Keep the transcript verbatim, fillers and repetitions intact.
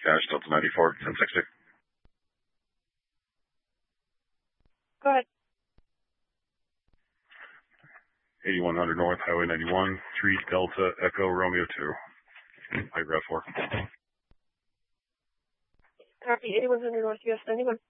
Dash Delta ninety-four, ten sixty. Go ahead. eighty-one hundred North, Highway ninety-one, three Delta Echo Romeo two. High Rev four. Copy, eighty-one hundred North, U S ninety-one.